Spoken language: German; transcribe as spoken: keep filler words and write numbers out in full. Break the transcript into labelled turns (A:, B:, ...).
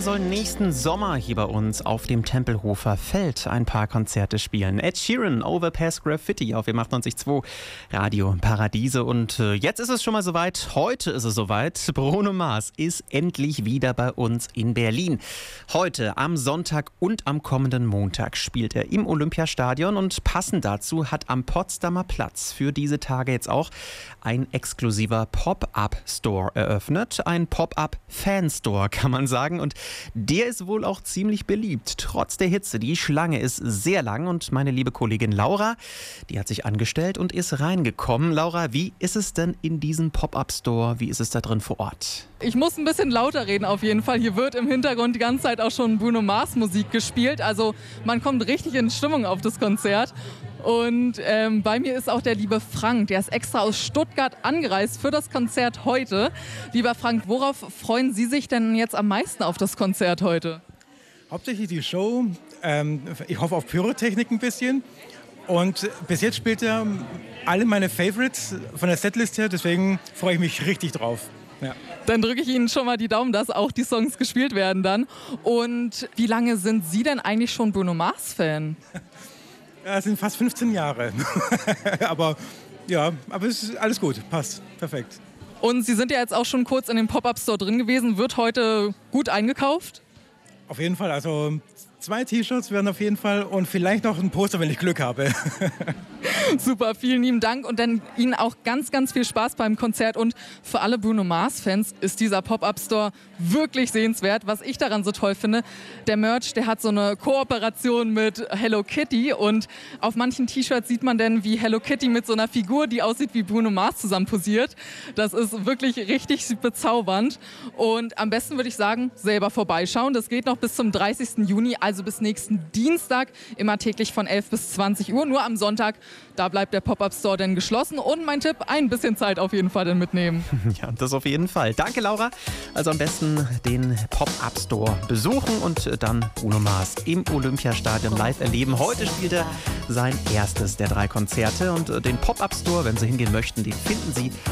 A: soll nächsten Sommer hier bei uns auf dem Tempelhofer Feld ein paar Konzerte spielen. Ed Sheeran, Overpass Graffiti auf W achtundneunzig Komma zwei Radio Paradiese. Und äh, jetzt ist es schon mal soweit. Heute ist es soweit. Bruno Mars ist endlich wieder bei uns in Berlin. Heute am Sonntag und am kommenden Montag spielt er im Olympiastadion. Und passend dazu hat am Potsdamer Platz für diese Tage jetzt auch ein exklusiver Pop-Up-Store eröffnet. Ein Pop-Up-Fan-Store, kann man sagen. Und der ist wohl auch ziemlich beliebt. Trotz der Hitze. Die Schlange ist sehr lang. Und meine liebe Kollegin Laura, die hat sich angestellt und ist reingekommen. Laura, wie ist es denn in diesem Pop-Up-Store? Wie ist es da drin vor Ort?
B: Ich muss ein bisschen lauter reden auf jeden Fall. Hier wird im Hintergrund die ganze Zeit auch schon Bruno Mars Musik gespielt. Also man kommt richtig in Stimmung auf das Konzert. Und ähm, bei mir ist auch der liebe Frank, der ist extra aus Stuttgart angereist für das Konzert heute. Lieber Frank, worauf freuen Sie sich denn jetzt am meisten auf das Konzert heute?
C: Hauptsächlich die Show. Ähm, ich hoffe auf Pyrotechnik ein bisschen. Und bis jetzt spielt er alle meine Favorites von der Setlist her, deswegen freue ich mich richtig drauf. Ja.
B: Dann drücke ich Ihnen schon mal die Daumen, dass auch die Songs gespielt werden dann. Und wie lange sind Sie denn eigentlich schon Bruno Mars-Fan?
C: Ja, es sind fast fünfzehn Jahre. aber ja, aber es ist alles gut, passt, perfekt.
B: Und Sie sind ja jetzt auch schon kurz in dem Pop-Up-Store drin gewesen. Wird heute gut eingekauft?
C: Auf jeden Fall, also zwei T-Shirts werden auf jeden Fall und vielleicht noch ein Poster, wenn ich Glück habe.
B: Super, vielen lieben Dank und dann Ihnen auch ganz, ganz viel Spaß beim Konzert. Und für alle Bruno Mars-Fans ist dieser Pop-Up-Store wirklich sehenswert. Was ich daran so toll finde, der Merch, der hat so eine Kooperation mit Hello Kitty und auf manchen T-Shirts sieht man dann, wie Hello Kitty mit so einer Figur, die aussieht wie Bruno Mars, zusammen posiert. Das ist wirklich richtig bezaubernd und am besten würde ich sagen, selber vorbeischauen. Das geht noch bis zum dreißigsten Juni, also bis nächsten Dienstag, immer täglich von elf bis zwanzig Uhr. Nur am Sonntag, da bleibt der Pop-Up-Store dann geschlossen. Und mein Tipp, ein bisschen Zeit auf jeden Fall dann mitnehmen.
A: Ja, das auf jeden Fall. Danke, Laura. Also am besten den Pop-Up-Store besuchen und dann Bruno Mars im Olympiastadion live erleben. Heute spielt er sein erstes der drei Konzerte. Und den Pop-Up-Store, wenn Sie hingehen möchten, den finden Sie